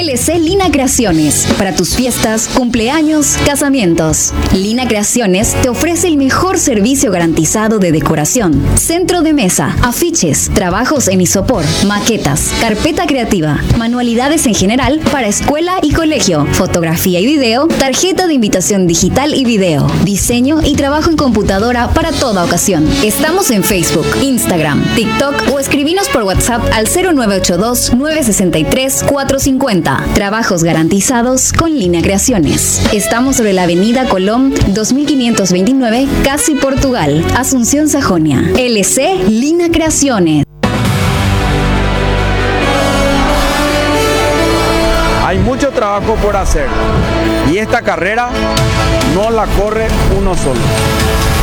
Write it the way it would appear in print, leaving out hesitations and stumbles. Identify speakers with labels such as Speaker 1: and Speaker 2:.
Speaker 1: LC Lina Creaciones, para tus fiestas, cumpleaños, casamientos. Lina Creaciones te ofrece el mejor servicio garantizado de decoración, centro de mesa, afiches, trabajos en isopor, maquetas, carpeta creativa, manualidades en general para escuela y colegio, fotografía y video, tarjeta de invitación digital y video, diseño y trabajo en computadora para toda ocasión. Estamos en Facebook, Instagram, TikTok o escribinos por WhatsApp al 0982-963-450. Trabajos garantizados con Lina Creaciones. Estamos sobre la avenida Colón 2529, Casi Portugal, Asunción, Sajonia. LC Lina Creaciones.
Speaker 2: Hay mucho trabajo por hacer y esta carrera no la corre uno solo.